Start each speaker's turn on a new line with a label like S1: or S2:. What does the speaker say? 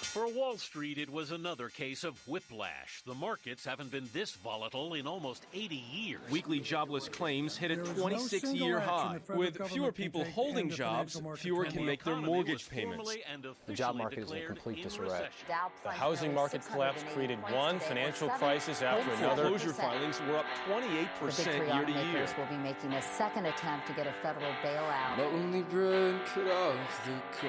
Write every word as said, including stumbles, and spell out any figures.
S1: For Wall Street, it was another case of whiplash. The markets haven't been this volatile in almost eighty years.
S2: Weekly jobless claims hit a twenty-six-year high.
S3: With fewer people holding jobs, fewer can make their mortgage payments.
S4: The job market is in complete disarray.
S5: The housing market collapse created one financial crisis after another.
S3: Foreclosure filings were up twenty-eight percent year to year.
S6: Will be making a second attempt to get a federal bailout.
S7: My only bread cut off the